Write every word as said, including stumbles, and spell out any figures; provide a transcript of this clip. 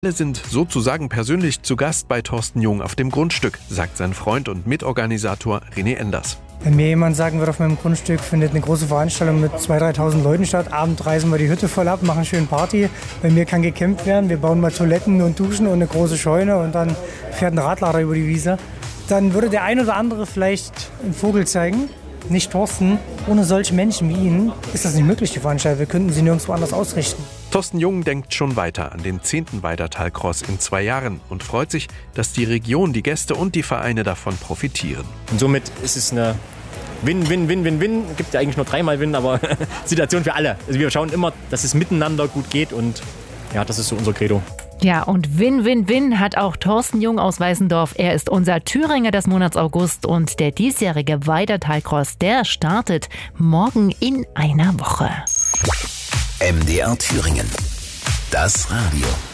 Alle sind sozusagen persönlich zu Gast bei Thorsten Jung auf dem Grundstück, sagt sein Freund und Mitorganisator René Enders. Wenn mir jemand sagen würde, auf meinem Grundstück findet eine große Veranstaltung mit zweitausend, dreitausend Leuten statt, abends reißen wir die Hütte voll ab, machen schön Party. Bei mir kann gecampt werden, wir bauen mal Toiletten und Duschen und eine große Scheune und dann fährt ein Radlader über die Wiese. Dann würde der ein oder andere vielleicht einen Vogel zeigen. Nicht Thorsten. Ohne solche Menschen wie ihn ist das nicht möglich, die Veranstaltung. Wir könnten sie nirgendwo anders ausrichten. Thorsten Jung denkt schon weiter an den zehnten Weidertal-Cross in zwei Jahren und freut sich, dass die Region, die Gäste und die Vereine davon profitieren. Und somit ist es eine Win, Win, Win, Win, Win. Es gibt ja eigentlich nur dreimal Win, aber Situation für alle. Also wir schauen immer, dass es miteinander gut geht und ja, das ist so unser Credo. Ja, und Win, Win, Win hat auch Thorsten Jung aus Weißendorf. Er ist unser Thüringer des Monats August und der diesjährige Weidertal-Cross, der startet morgen in einer Woche. M D R Thüringen. Das Radio.